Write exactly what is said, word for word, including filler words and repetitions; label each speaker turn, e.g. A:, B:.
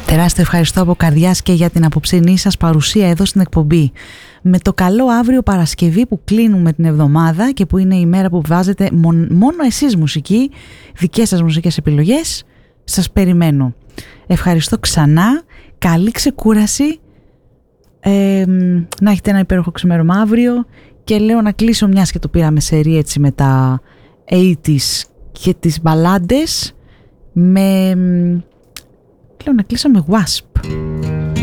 A: Τεράστιο ευχαριστώ από καρδιάς και για την απόψινή σας παρουσία εδώ στην εκπομπή. Με το καλό αύριο Παρασκευή που κλείνουμε την εβδομάδα και που είναι η μέρα που βάζετε μόνο εσείς μουσική, δικές σας μουσικές επιλογές, σας περιμένω. Ευχαριστώ ξανά, καλή ξεκούραση, ε, να έχετε ένα υπέροχο ξημέρωμα αύριο και λέω να κλείσω, μιας και το πήραμε σερί έτσι με τα ογδόντα και τις μπαλάντες, με... λέω να κλείσω με Wasp.